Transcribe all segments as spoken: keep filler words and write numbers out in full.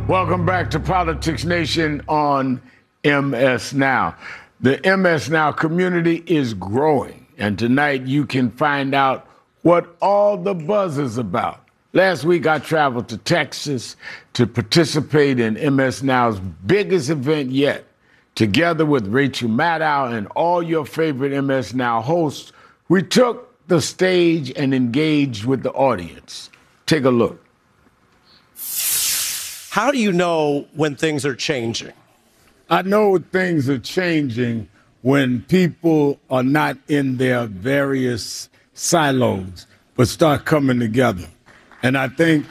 Welcome back to Politics Nation on M S Now. The M S Now community is growing, and tonight you can find out what all the buzz is about. Last week I traveled to Texas to participate in M S Now's biggest event yet. Together with Rachel Maddow and all your favorite M S Now hosts, we took the stage and engaged with the audience. Take a look. How do you know when things are changing? I know things are changing when people are not in their various silos, but start coming together. And I think,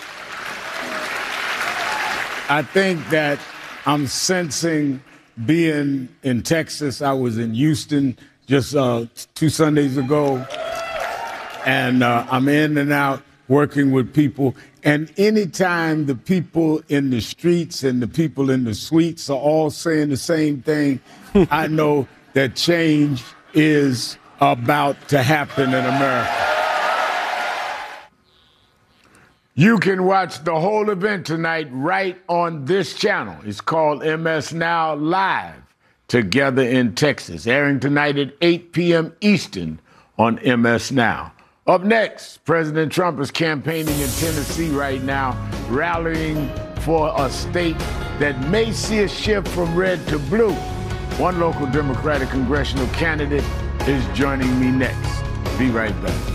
I think that I'm sensing, being in Texas, I was in Houston just uh, two Sundays ago, and uh, I'm in and out working with people. And anytime the people in the streets and the people in the suites are all saying the same thing, I know that change is about to happen in America. You can watch the whole event tonight right on this channel. It's called M S Now Live, Together in Texas, airing tonight at eight p.m. Eastern on M S Now. Up next, President Trump is campaigning in Tennessee right now, rallying for a state that may see a shift from red to blue. One local Democratic congressional candidate is joining me next. Be right back.